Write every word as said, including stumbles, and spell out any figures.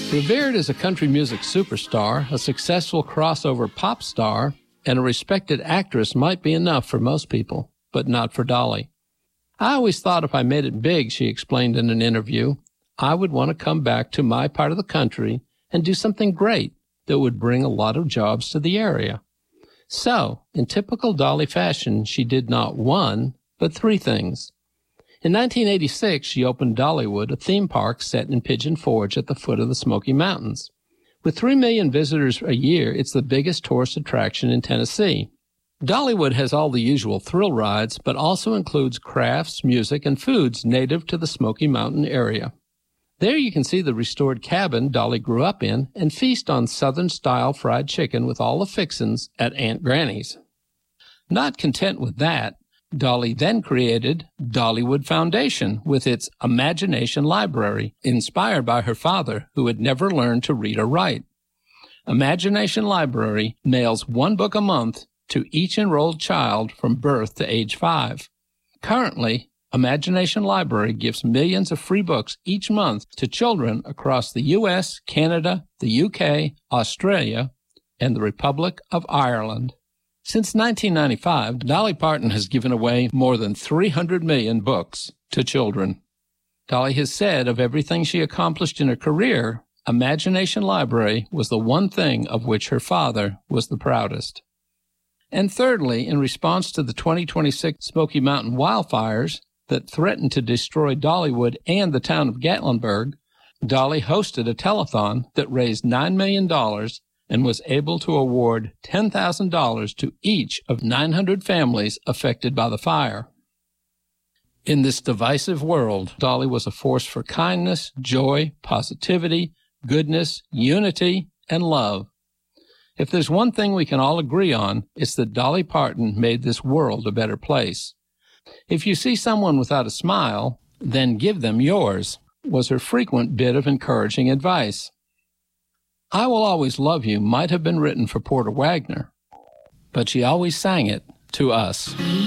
Revered as a country music superstar, a successful crossover pop star, and a respected actress might be enough for most people, but not for Dolly. I always thought if I made it big, she explained in an interview, I would want to come back to my part of the country and do something great that would bring a lot of jobs to the area. So, in typical Dolly fashion, she did not one, but three things. In nineteen eighty-six, she opened Dollywood, a theme park set in Pigeon Forge at the foot of the Smoky Mountains. With three million visitors a year, it's the biggest tourist attraction in Tennessee. Dollywood has all the usual thrill rides, but also includes crafts, music, and foods native to the Smoky Mountain area. There you can see the restored cabin Dolly grew up in and feast on Southern-style fried chicken with all the fixins at Aunt Granny's. Not content with that, Dolly then created Dollywood Foundation with its Imagination Library, inspired by her father, who had never learned to read or write. Imagination Library mails one book a month to each enrolled child from birth to age five. Currently, Imagination Library gives millions of free books each month to children across the U S, Canada, the U K, Australia, and the Republic of Ireland. Since nineteen ninety-five, Dolly Parton has given away more than three hundred million books to children. Dolly has said of everything she accomplished in her career, Imagination Library was the one thing of which her father was the proudest. And thirdly, in response to the twenty twenty-six Smoky Mountain wildfires that threatened to destroy Dollywood and the town of Gatlinburg, Dolly hosted a telethon that raised nine million dollars and was able to award ten thousand dollars to each of nine hundred families affected by the fire. In this divisive world, Dolly was a force for kindness, joy, positivity, goodness, unity, and love. If there's one thing we can all agree on, it's that Dolly Parton made this world a better place. If you see someone without a smile, then give them yours, was her frequent bit of encouraging advice. I Will Always Love You might have been written for Porter Wagoner, but she always sang it to us.